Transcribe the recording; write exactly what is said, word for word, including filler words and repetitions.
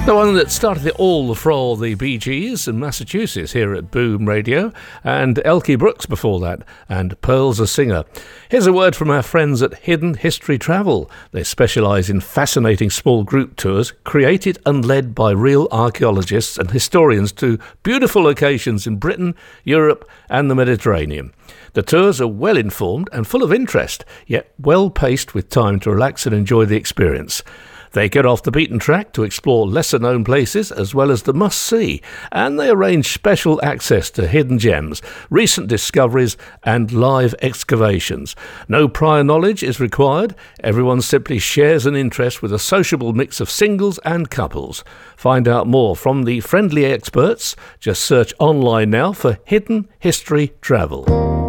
The one that started it all for the Bee Gees in Massachusetts here at Boom Radio, and Elkie Brooks before that, and Pearl's a Singer. Here's a word from our friends at Hidden History Travel. They specialise in fascinating small group tours created and led by real archaeologists and historians to beautiful locations in Britain, Europe and the Mediterranean. The tours are well informed and full of interest, yet well paced with time to relax and enjoy the experience. They get off the beaten track to explore lesser-known places as well as the must-see, and they arrange special access to hidden gems, recent discoveries and live excavations. No prior knowledge is required. Everyone simply shares an interest with a sociable mix of singles and couples. Find out more from the friendly experts. Just search online now for Hidden History Travel.